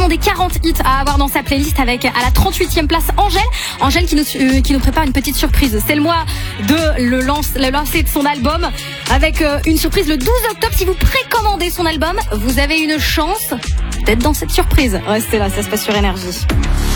des 40 hits à avoir dans sa playlist avec à la 38e place Angèle. Angèle qui nous prépare une petite surprise. C'est le mois de le lancer de son album avec une surprise le 12 octobre. Si vous précommandez son album, vous avez une chance d'être dans cette surprise. Restez là, ça se passe sur Énergie.